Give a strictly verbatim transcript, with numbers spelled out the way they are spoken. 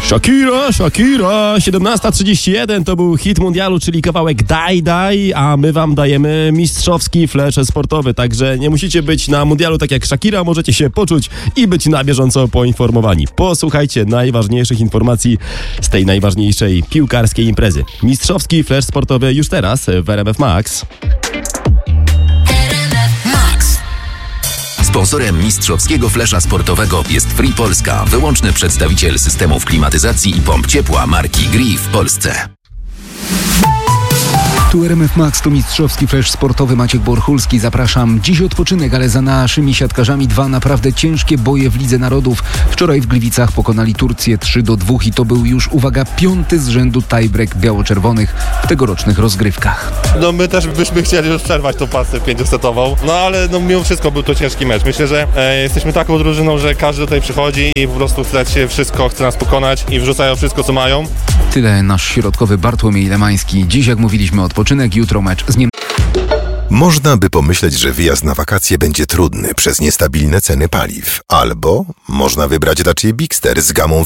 Shakira, Shakira, siedemnasta trzydzieści jeden to był hit mundialu, czyli kawałek Daj Daj, a my wam dajemy mistrzowski flash sportowy, także nie musicie być na mundialu tak jak Shakira, możecie się poczuć i być na bieżąco poinformowani. Posłuchajcie najważniejszych informacji z tej najważniejszej piłkarskiej imprezy. Mistrzowski flash sportowy już teraz w R M F Max. Sponsorem mistrzowskiego flesza sportowego jest Free Polska, wyłączny przedstawiciel systemów klimatyzacji i pomp ciepła marki Gree w Polsce. Tu R M F Max, to mistrzowski flash sportowy, Maciek Borchulski. Zapraszam. Dziś odpoczynek, ale za naszymi siatkarzami dwa naprawdę ciężkie boje w Lidze Narodów. Wczoraj w Gliwicach pokonali Turcję trzy do dwóch i to był już, uwaga, piąty z rzędu tiebreak biało-czerwonych w tegorocznych rozgrywkach. No my też byśmy chcieli już przerwać tą pasę pięciosetową, no ale no mimo wszystko był to ciężki mecz. Myślę, że e, jesteśmy taką drużyną, że każdy tutaj przychodzi i po prostu chce się wszystko, chce nas pokonać i wrzucają wszystko, co mają. Tyle nasz środkowy Bartłomiej Lemański. Dziś, jak mówiliśmy, odpoczynek, jutro mecz z Niemcami. Można by pomyśleć, że wyjazd na wakacje będzie trudny przez niestabilne ceny paliw. Albo można wybrać raczej Bigster z gamą